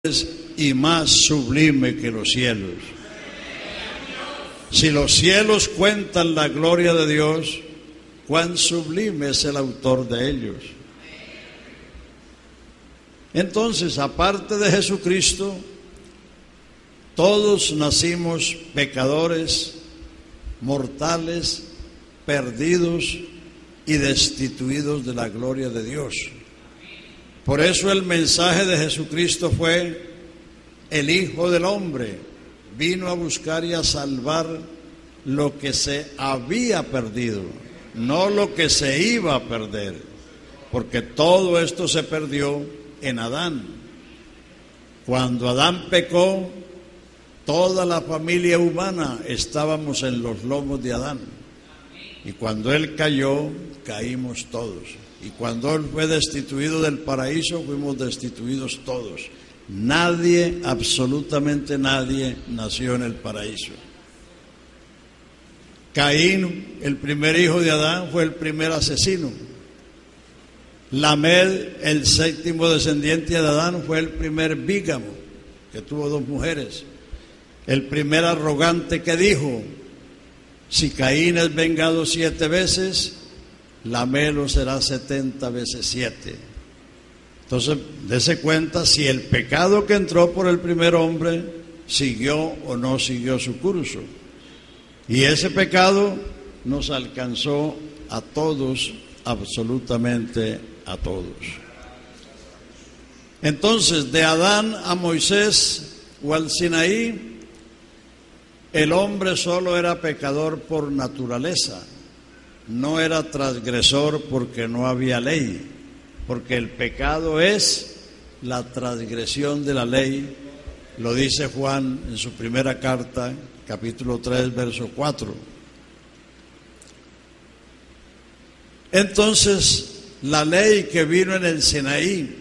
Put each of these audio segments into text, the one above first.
y más sublime que los cielos. Si los cielos cuentan la gloria de Dios, cuán sublime es el autor de ellos. Entonces, aparte de Jesucristo, todos nacimos pecadores, mortales, perdidos y destituidos de la gloria de Dios. Por eso el mensaje de Jesucristo fue: el Hijo del Hombre vino a buscar y a salvar lo que se había perdido, no lo que se iba a perder, porque todo esto se perdió en Adán. Cuando Adán pecó, toda la familia humana estábamos en los lomos de Adán, y cuando él cayó, caímos todos. Y cuando él fue destituido del paraíso, fuimos destituidos todos. Nadie, absolutamente nadie, nació en el paraíso. Caín, el primer hijo de Adán, fue el primer asesino. Lamed, el séptimo descendiente de Adán, fue el primer bígamo, que tuvo 2 mujeres. El primer arrogante que dijo: si Caín es vengado 7 veces, Lamed lo será 70 veces 7. Entonces, dése cuenta si el pecado que entró por el primer hombre siguió o no siguió su curso. Y ese pecado nos alcanzó a todos, absolutamente a todos. Entonces, de Adán a Moisés o al Sinaí, el hombre solo era pecador por naturaleza. No era transgresor porque no había ley, porque el pecado es la transgresión de la ley. Lo dice Juan en su primera carta, capítulo 3, verso 4. Entonces, la ley que vino en el Sinaí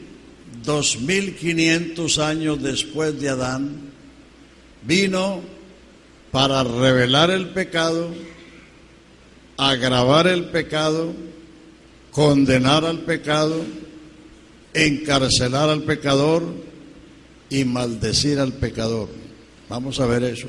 2500 años después de Adán, vino para revelar el pecado, agravar el pecado, condenar al pecado, encarcelar al pecador y maldecir al pecador. Vamos a ver eso.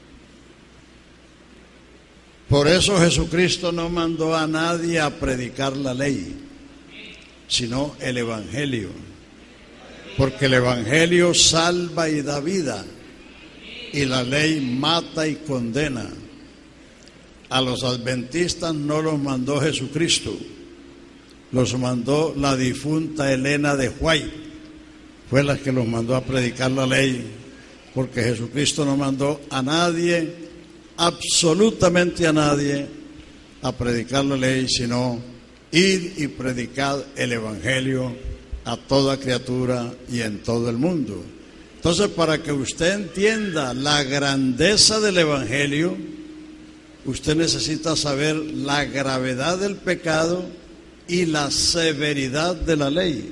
Por eso Jesucristo no mandó a nadie a predicar la ley, sino el Evangelio. Porque el Evangelio salva y da vida, y la ley mata y condena. A los adventistas no los mandó Jesucristo, los mandó la difunta Elena de White. Fue la que los mandó a predicar la ley, porque Jesucristo no mandó a nadie, absolutamente a nadie, a predicar la ley, sino id y predicad el Evangelio a toda criatura y en todo el mundo. Entonces, para que usted entienda la grandeza del Evangelio, usted necesita saber la gravedad del pecado y la severidad de la ley.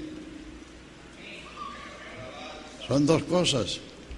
Son 2 cosas.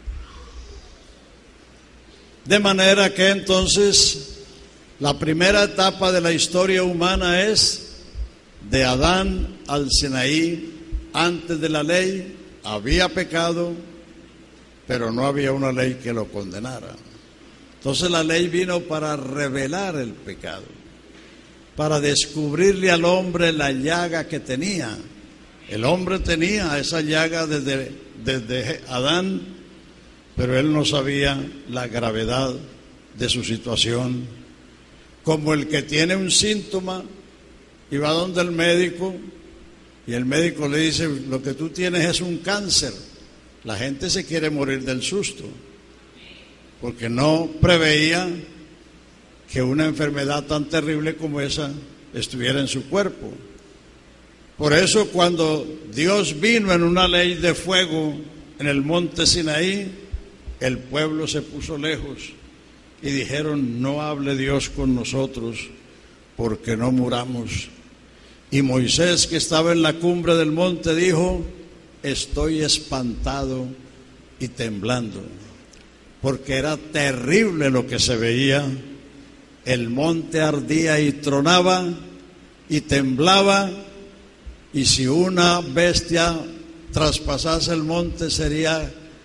De manera que entonces la primera etapa de la historia humana es de Adán al Sinaí. Antes de la ley había pecado, pero no había una ley que lo condenara. Entonces la ley vino para revelar el pecado, para descubrirle al hombre la llaga que tenía. El hombre tenía esa llaga desde Adán, pero él no sabía la gravedad de su situación. Como el que tiene un síntoma y va donde el médico, y el médico le dice: lo que tú tienes es un cáncer. La gente se quiere morir del susto, porque no preveía que una enfermedad tan terrible como esa estuviera en su cuerpo. Por eso, cuando Dios vino en una ley de fuego en el monte Sinaí, el pueblo se puso lejos y dijeron: no hable Dios con nosotros, porque no muramos. Y Moisés, que estaba en la cumbre del monte, dijo: estoy espantado y temblando, porque era terrible lo que se veía. El monte ardía y tronaba y temblaba, y si una bestia traspasase el monte sería